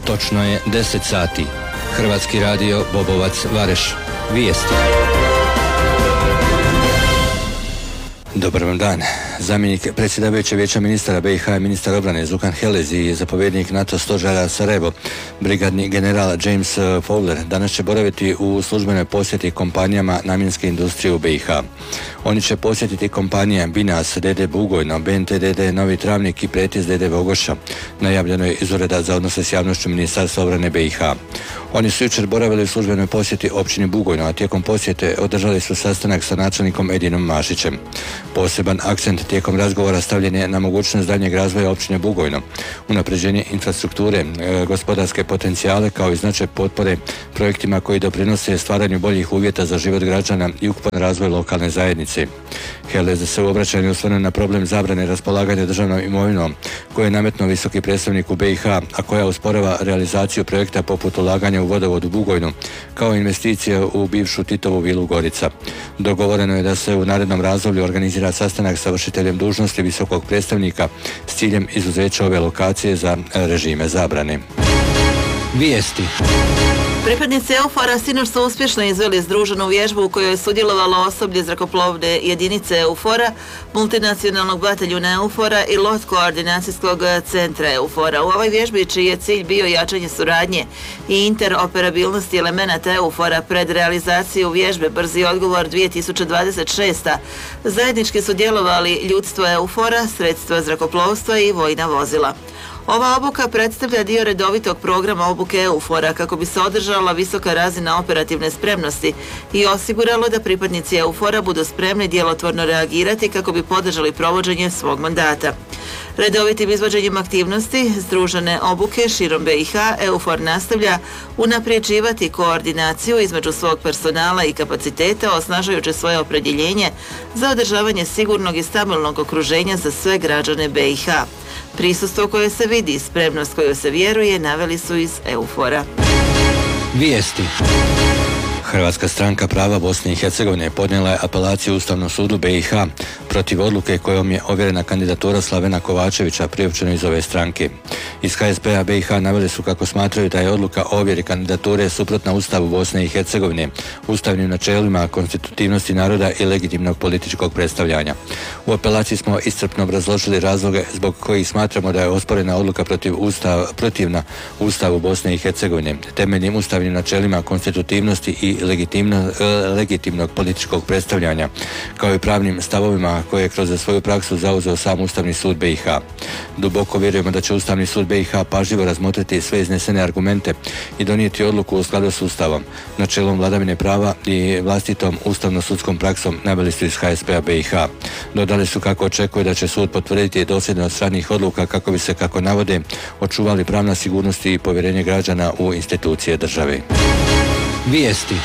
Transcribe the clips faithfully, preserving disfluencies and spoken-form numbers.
Točno je deset sati. Hrvatski radio Bobovac Vareš. Vijesti. Dobar vam dan. Zamjenik predsjedavajućeg vijeća ministara B i H, ministar obrane Zukan Helezi i zapovjednik NATO stožera Sarajevo, brigadni general James Fowler, danas će boraviti u službenoj posjeti kompanijama namjenske industrije u B i H. Oni će posjetiti kompanije Binas D D Bugojno, B N T D D Novi Travnik i Pretis D D Vogoša, najavljeno je iz Ureda za odnose s javnošću Ministarstva obrane B i H. Oni su jučer boravili u službenoj posjeti općini Bugojno, a tijekom posjete održali su sastanak sa načelnikom Edinom Mašićem. Poseban akcent tijekom razgovora stavljen je na mogućnost daljnjeg razvoja općine Bugojno, unapređenje infrastrukture, e, gospodarske potencijale kao i značaj potpore projektima koji doprinose stvaranju boljih uvjeta za život građana i ukupan razvoj lokalne zajednice. Helez se u obraćanju osvrnuo na problem zabrane raspolaganja državnom imovinom koje je nametnuo visoki predstavnik u B i H, a koja usporava realizaciju projekta poput ulaganja u vodovod u Bugojnu, kao investicija u bivšu Titovu vilu Gorica. Dogovoreno je da se u narednom razdoblju organizira sastanak sa vršiteljem dužnosti visokog predstavnika s ciljem izuzeća ove lokacije za režime zabrane. Vijesti. Pripadnici EUFOR-a sinoć su uspješno izveli združenu vježbu u kojoj je sudjelovalo osoblje zrakoplovne jedinice EUFOR-a, multinacionalnog bataljuna EUFOR-a i lot koordinacijskog centra EUFOR-a. U ovoj vježbi čiji je cilj bio jačanje suradnje i interoperabilnosti elemenata EUFOR-a pred realizaciju vježbe Brzi odgovor dvije tisuće dvadeset šest. Zajednički su djelovali ljudstvo EUFOR-a, sredstva zrakoplovstva i vojna vozila. Ova obuka predstavlja dio redovitog programa obuke EUFOR-a kako bi se održala visoka razina operativne spremnosti i osiguralo da pripadnici EUFOR-a budu spremni djelotvorno reagirati kako bi podržali provođenje svog mandata. Redovitim izvođenjem aktivnosti združene obuke širom B i H, EUFOR nastavlja unapređivati koordinaciju između svog personala i kapaciteta, osnažujući svoje opredjeljenje za održavanje sigurnog i stabilnog okruženja za sve građane B i H. Prisustvo koje se vidi i spremnost koju se vjeruje naveli su iz EUFOR-a. Vijesti. Hrvatska stranka prava Bosne i Hercegovine podnijela je apelaciju Ustavnom sudu B i H protiv odluke kojom je ovjerena kandidatura Slavena Kovačevića priopćena iz ove stranke. Iz H S P-a B i H naveli su kako smatraju da je odluka o ovjeri kandidature suprotna Ustavu Bosne i Hercegovine, ustavnim načelima konstitutivnosti naroda i legitimnog političkog predstavljanja. U apelaciji smo iscrpno obrazložili razloge zbog kojih smatramo da je osporena odluka protiv ustav, protivna Ustavu Bosne i Hercegovine, temeljnim ustavnim načelima konstitutivnosti i legitimno, legitimnog političkog predstavljanja, kao i pravnim stavovima koje je kroz svoju praksu zauzeo sam Ustavni sud B i H. Duboko vjerujemo da će Ustavni sud B i H pažljivo razmotriti sve iznesene argumente i donijeti odluku u skladu s Ustavom, načelom vladavine prava i vlastitom ustavno-sudskom praksom, naveli su iz H S P-a B i H. Dodali su kako očekuje da će sud potvrditi dosljednost stranih odluka kako bi se, kako navode, očuvali pravna sigurnost i povjerenje građana u institucije države. Vijesti.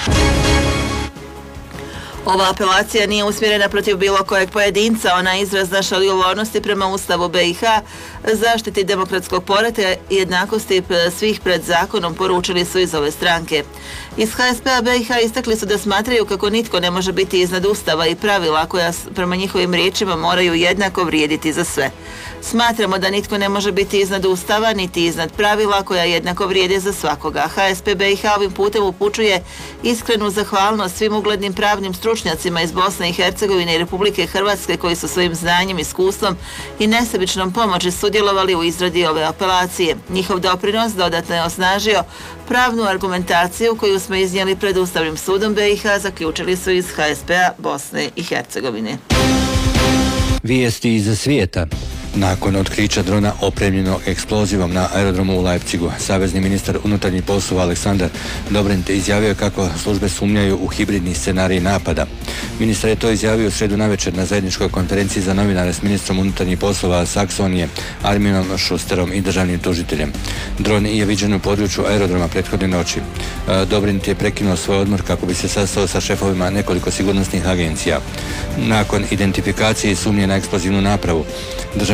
Ova apelacija nije usmjerena protiv bilo kojeg pojedinca, ona je izraz naše odgovornosti prema Ustavu B i H, zaštiti demokratskog poretka i jednakosti svih pred zakonom, poručili su iz ove stranke. Iz H S P-a B i H istakli su da smatraju kako nitko ne može biti iznad Ustava i pravila koja prema njihovim riječima moraju jednako vrijediti za sve. Smatramo da nitko ne može biti iznad Ustava niti iznad pravila koja jednako vrijede za svakoga. H S P B i H ovim putem upućuje iskrenu zahvalnost svim uglednim pravnim stručnjacima iz Bosne i Hercegovine i Republike Hrvatske koji su svojim znanjem, iskustvom i nesebičnom pomoći sudjelovali u izradi ove apelacije. Njihov doprinos dodatno je osnažio pravnu argumentaciju koju smo iznijeli pred Ustavnim sudom B i H, zaključili su iz H S P-a Bosne i Hercegovine. Vijesti iz svijeta. Nakon otkrića drona opremljenog eksplozivom na aerodromu u Leipzigu, savezni ministar unutarnjih poslova Aleksandar Dobrindt izjavio kako službe sumnjaju u hibridni scenarij napada. Ministar je to izjavio u srijedu navečer na zajedničkoj konferenciji za novinare s ministrom unutarnjih poslova Saksonije, Arminom Schusterom i državnim tužiteljem. Dron je viđen u području aerodroma prethodne noći. Dobrindt je prekinuo svoj odmor kako bi se sastao sa šefovima nekoliko sigurnosnih agencija. Nakon identifikacije i sumnje na eksplozivnu napravu, državni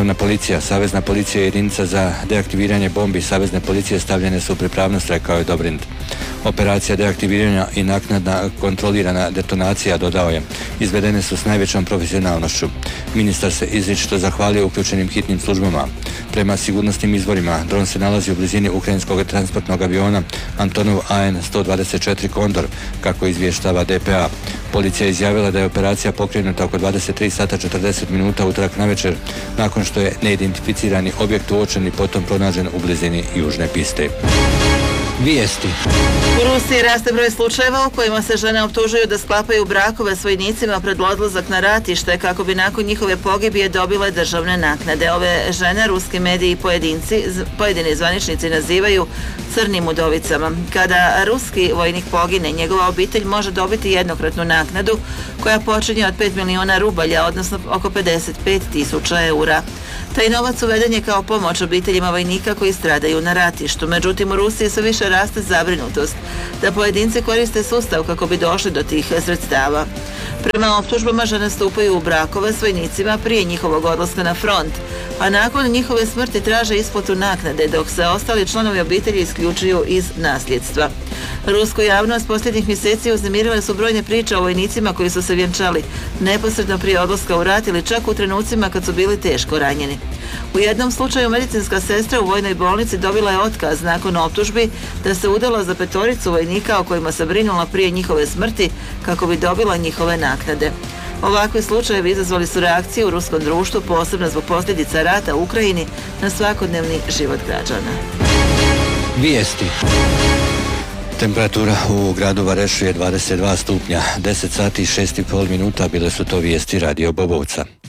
Državna policija, Savezna policija i jedinica za deaktiviranje bombi Savezne policije stavljene su u pripravnost, rekao je Dobrindt. Operacija deaktiviranja i naknadna kontrolirana detonacija, dodao je, izvedene su s najvećom profesionalnošću. Ministar se izričito zahvalio uključenim hitnim službama. Prema sigurnosnim izvorima, dron se nalazi u blizini ukrajinskog transportnog aviona Antonov A N sto dvadeset četiri Kondor, kako izvještava D P A. Policija je izjavila da je operacija pokrenuta oko dvadeset tri sata četrdeset minuta utorak navečer, nakon što je neidentificirani objekt uočen i potom pronađen u blizini južne piste. Vijesti. U Rusiji raste broj slučajeva u kojima se žene optužuju da sklapaju brakove s vojnicima pred odlazak na ratište kako bi nakon njihove pogibije dobile državne naknade. Ove žene ruski mediji i pojedinci, pojedini zvaničnici nazivaju crnim udovicama. Kada ruski vojnik pogine, njegova obitelj može dobiti jednokratnu naknadu koja počinje od pet miliona rubalja, odnosno oko pedeset pet tisuća eura. Taj novac uveden je kao pomoć obiteljima vojnika koji stradaju na ratištu. Međutim, u Rusiji sve više raste zabrinutost da pojedinci koriste sustav kako bi došli do tih sredstava. Prema optužbama, žene stupaju u brakove s vojnicima prije njihovog odlaska na front, a nakon njihove smrti traže isplatu naknade, dok se ostali članovi obitelji isključuju iz nasljedstva. Rusku javnost posljednjih mjeseci uznemirile su brojne priče o vojnicima koji su se vjenčali neposredno prije odlaska u rat ili čak u trenucima kad su bili teško ranjeni. U jednom slučaju medicinska sestra u vojnoj bolnici dobila je otkaz nakon optužbi da se udala za petoricu vojnika o kojima se brinula prije njihove smrti kako bi dobila njihove naknade. Ovakvi slučajevi izazvali su reakcije u ruskom društvu, posebno zbog posljedica rata u Ukrajini na svakodnevni život građana. Vijesti. Temperatura u gradu Varešu je dvadeset dva stupnja, deset sati i šest i pol minuta, bile su to vijesti Radio Bobovca.